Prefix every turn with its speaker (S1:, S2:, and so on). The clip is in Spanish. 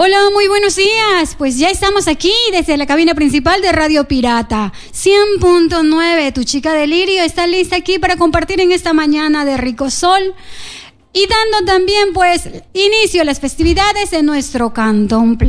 S1: Hola, muy buenos días. Pues ya estamos aquí desde la cabina principal de Radio Pirata 100.9. Tu chica Delirio está lista aquí para compartir en esta mañana de rico sol y dando también pues inicio a las festividades de nuestro Cantón Plata.